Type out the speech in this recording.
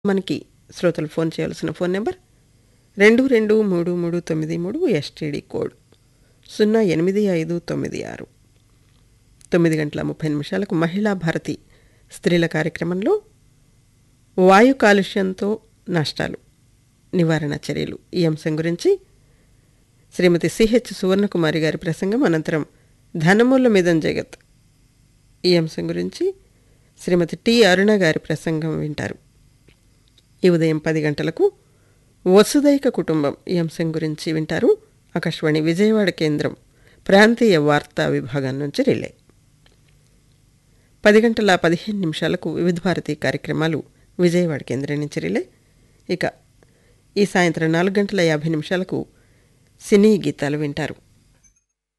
మనకి శ్రోతలు ఫోన్ చేయాల్సిన ఫోన్ నెంబర్ 223393 ఎస్టీడీ కోడ్ 08596. 9:30 మహిళా భారతి స్త్రీల కార్యక్రమంలో వాయు కాలుష్యంతో నష్టాలు, నివారణ చర్యలు ఈ అంశం గురించి శ్రీమతి సిహెచ్ సువర్ణకుమారి గారి ప్రసంగం. అనంతరం ధనమూలమిదం జగత్ ఈ అంశం గురించి శ్రీమతి టి అరుణ గారి ప్రసంగం వింటారు. ఈ ఉదయం 10 గంటలకు వసుదైక కుటుంబం ఈ అంశం గురించి వింటారు. ఆకాశవాణి విజయవాడ కేంద్రం ప్రాంతీయ వార్తా విభాగం నుంచి రిలే. 10:15 వివిధ భారతి కార్యక్రమాలు విజయవాడ కేంద్రం నుంచి రిలే. ఇక ఈ సాయంత్రం 4:50 సినీ గీతాలు వింటారు.